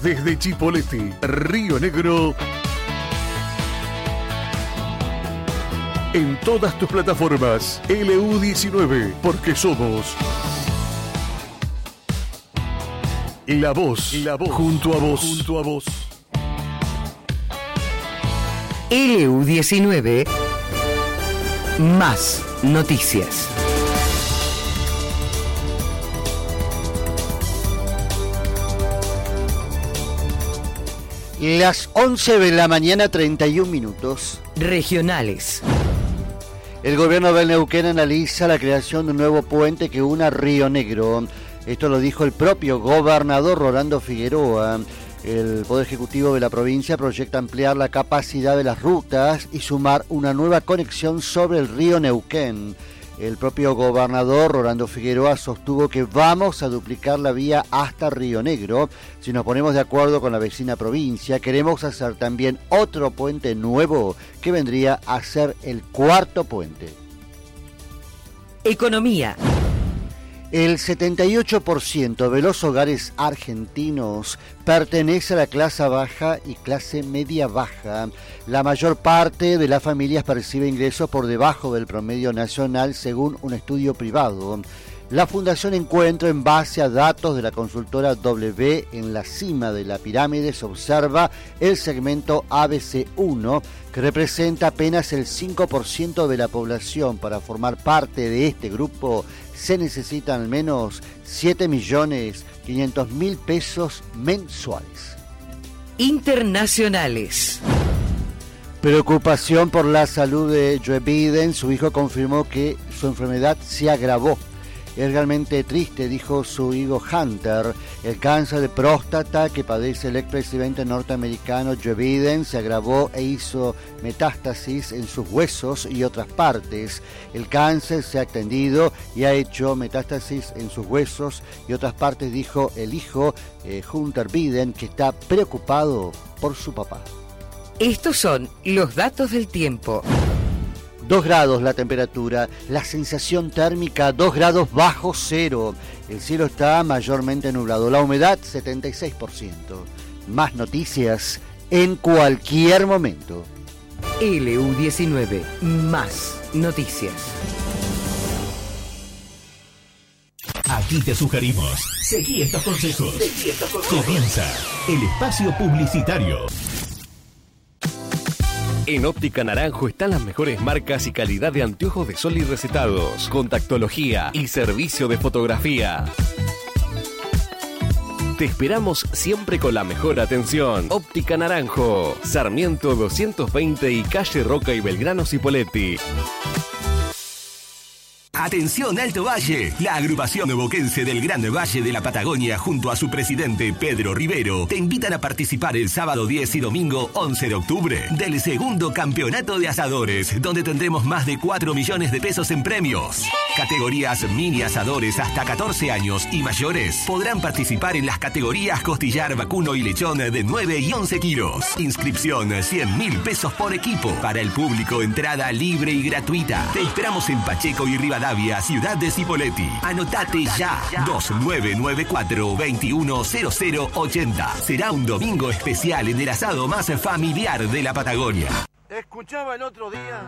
desde Chipoleti, Río Negro. En todas tus plataformas, LU19, porque somos la voz, junto a vos. LU19, más noticias. Las 11 de la mañana, 31 minutos. Regionales. El gobierno de Neuquén analiza la creación de un nuevo puente que una Río Negro. Esto lo dijo el propio gobernador Rolando Figueroa. El Poder Ejecutivo de la provincia proyecta ampliar la capacidad de las rutas y sumar una nueva conexión sobre el río Neuquén. El propio gobernador Rolando Figueroa sostuvo que vamos a duplicar la vía hasta Río Negro. Si nos ponemos de acuerdo con la vecina provincia, queremos hacer también otro puente nuevo que vendría a ser el cuarto puente. Economía. El 78% de los hogares argentinos pertenece a la clase baja y clase media baja. La mayor parte de las familias percibe ingresos por debajo del promedio nacional, según un estudio privado. La Fundación Encuentro, en base a datos de la consultora W, en la cima de la pirámide se observa el segmento ABC1, que representa apenas el 5% de la población. Para formar parte de este grupo se necesitan al menos 7.500.000 pesos mensuales. Internacionales. Preocupación por la salud de Joe Biden. Su hijo confirmó que su enfermedad se agravó. Es realmente triste, dijo su hijo Hunter. El cáncer de próstata que padece el expresidente norteamericano Joe Biden se agravó e hizo metástasis en sus huesos y otras partes. El cáncer se ha extendido y ha hecho metástasis en sus huesos y otras partes, dijo el hijo Hunter Biden, que está preocupado por su papá. Estos son los datos del tiempo. 2 grados la temperatura, la sensación térmica 2 grados bajo cero. El cielo está mayormente nublado, la humedad 76%. Más noticias en cualquier momento. LU19, más noticias. Aquí te sugerimos, seguí estos consejos. Comienza el espacio publicitario. En Óptica Naranjo están las mejores marcas y calidad de anteojos de sol y recetados, contactología y servicio de fotografía. Te esperamos siempre con la mejor atención. Óptica Naranjo, Sarmiento 220 y calle Roca y Belgrano Cipolletti. Atención Alto Valle, la agrupación boquense del Gran Valle de la Patagonia junto a su presidente Pedro Rivero te invitan a participar el sábado 10 y domingo 11 de octubre del segundo campeonato de asadores, donde tendremos más de 4 millones de pesos en premios. Categorías mini asadores hasta 14 años y mayores podrán participar en las categorías costillar, vacuno y lechón de 9 y 11 kilos. Inscripción 100.000 pesos por equipo. Para el público, entrada libre y gratuita. Te esperamos en Pacheco y Rivadavia, ciudad de Cipolletti. Anotate ya. 2994-210080. Será un domingo especial en el asado más familiar de la Patagonia. Escuchaba el otro día